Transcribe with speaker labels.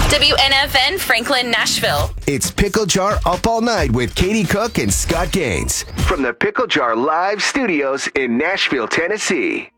Speaker 1: WNFN Franklin, Nashville.
Speaker 2: It's Pickle Jar Up All Night with Katie Cook and Scott Gaines from the Pickle Jar Live Studios in Nashville, Tennessee.